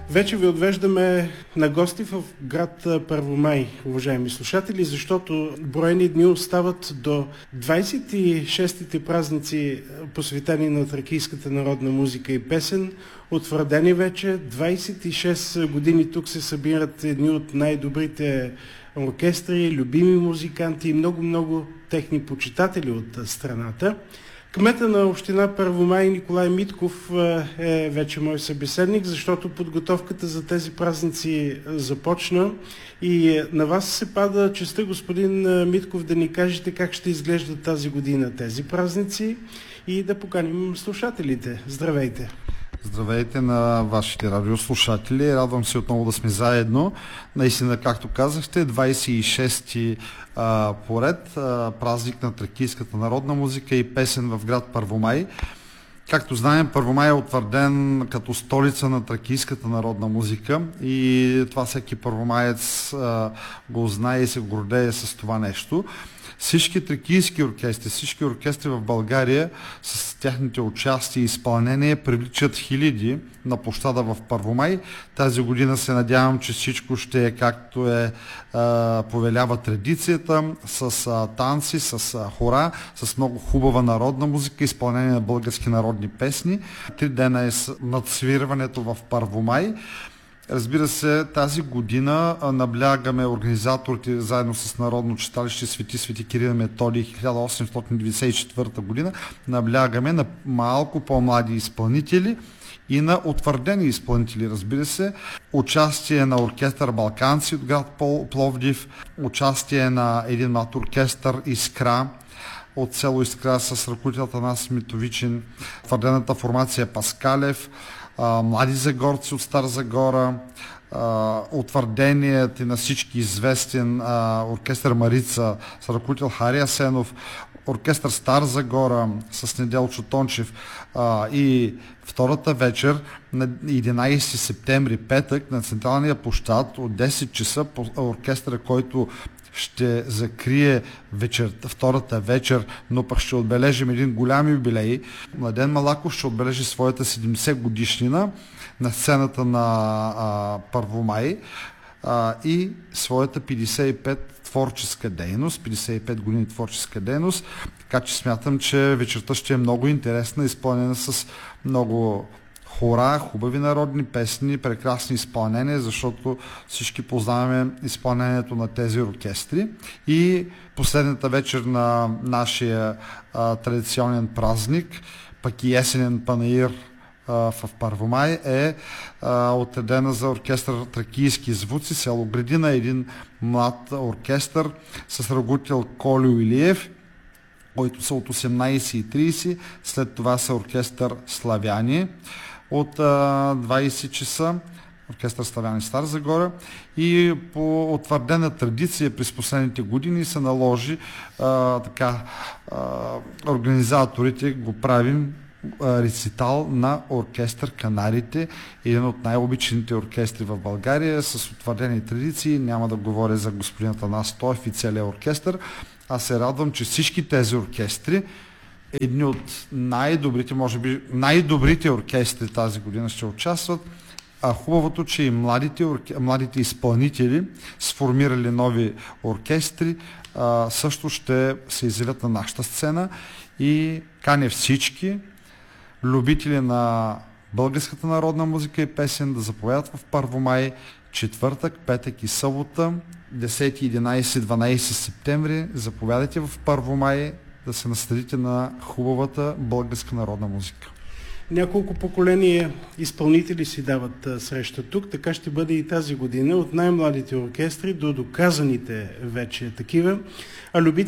Вече ви отвеждаме на гости в град Първомай, уважаеми слушатели, защото броени дни остават до 26-те празници, посветени на тракийската народна музика и песен. Утвърдени вече 26 години тук се събират едни от най-добрите оркестри, любими музиканти и много техни почитатели от страната. Кмета на община Първомай Николай Митков е вече мой събеседник, защото подготовката за тези празници започна и на вас се пада честта, господин Митков, да ни кажете как ще изглеждат тази година тези празници и да поканим слушателите. Здравейте! Здравейте на вашите радиослушатели. Радвам се отново да сме заедно. Наистина, както казахте, 26-ти поред празник на тракийската народна музика и песен в град Първомай. Както знаем, Първомай е утвърден като столица на тракийската народна музика и това всеки първомаец го знае и се гордее с това нещо. Всички тракийски оркестри, всички оркестри в България с тяхните участия и изпълнение привличат хиляди на площада в Първомай. Тази година се надявам, че всичко ще е както повелява традицията, с танци, с хора, с много хубава народна музика, изпълнение на български народни песни. 3 дена е надсвирването в Първомай. Разбира се, тази година наблягаме организаторите заедно с Народно читалище Свети Кирил и Методий 1894 година, наблягаме на малко по-млади изпълнители и на утвърдени изпълнители, разбира се. Участие на оркестър Балканци от град Пловдив, участие на един млад оркестър Искра от село Искра с ръководител Атанас Митовичин, утвърдената формация Паскалев, млади загорци от Стара Загора, утвърденият и на всички известен оркестър Марица с ръководител Хари Асенов, оркестър Стара Загора с Неделчо Тончев и втората вечер на 11 септември, петък, на централния площад от 10 часа оркестъра, който ще закрие втората вечер, но пък ще отбележим един голям юбилей. Младен Малаков ще отбележи своята 70 годишнина на сцената на Първомай и своята 55 творческа дейност, 55 години творческа дейност, така че смятам, че вечерта ще е много интересна, изпълнена с много хора, хубави народни песни, прекрасни изпълнения, защото всички познаваме изпълнението на тези оркестри. И последната вечер на нашия традиционен празник, пък и есенен панаир в Първомай е отредена за оркестър Тракийски звуци, село Градина, един млад оркестър с ръководител Колю Илиев, които са от 18:30, след това са оркестър Славяни от 20 часа, оркестър Славяни Стара Загора, и по утвърдена традиция през последните години се наложи организаторите го правим рецитал на оркестър Канарите, един от най-обичаните оркестри в България с утвърдени традиции. Няма да говоря за господин Атанас Стоев и целият оркестър. Аз се радвам, че всички тези оркестри, едни от най-добрите, може би най-добрите оркестри тази година ще участват, а хубавото, че и младите изпълнители, сформирали нови оркестри, също ще се изявят на нашата сцена и каня всички любители на българската народна музика и песен да заповядат в Първомай четвъртък, петък и събота, 10, 11, 12 септември. Заповядайте в Първомай да се насладите на хубавата българска народна музика. Няколко поколения изпълнители си дават среща тук, така ще бъде и тази година, от най-младите оркестри до доказаните вече такива. А